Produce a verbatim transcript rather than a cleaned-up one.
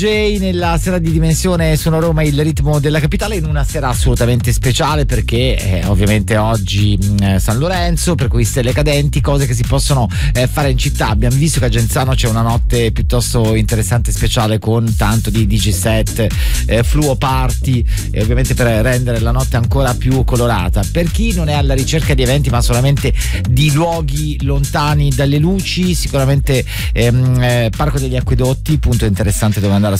Nella sera di Dimensione Sono Roma, il ritmo della capitale, in una sera assolutamente speciale perché eh, ovviamente oggi mh, San Lorenzo, per cui stelle cadenti, cose che si possono eh, fare in città. Abbiamo visto che a Genzano c'è una notte piuttosto interessante e speciale con tanto di D J set, eh, fluo party, e ovviamente per rendere la notte ancora più colorata. Per chi non è alla ricerca di eventi ma solamente di luoghi lontani dalle luci, sicuramente ehm, eh, Parco degli Acquedotti, punto interessante dove andare